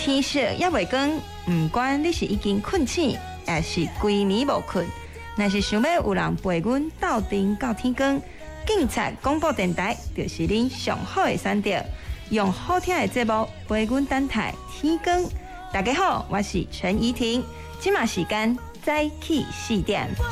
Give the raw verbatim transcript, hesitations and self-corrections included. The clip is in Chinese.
天色也袂光，不管你是已经困醒，还是规暝无困，若是想要有人陪阮斗阵到天光，警察广播电台就是恁上好的选择。用好听的节目陪阮等待天光。大家好，我是陈怡婷，今晚时间早起四点。